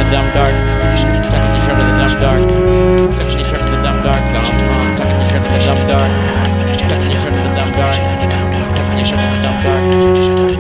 dumb dark. Tucking your shirt in the dumb dark. Tucking your shirt in the dumb dark. Tucking your shirt in the dumb dark. Tucking your shirt in the dumb dark. Tucking your shirt in the dumb dark.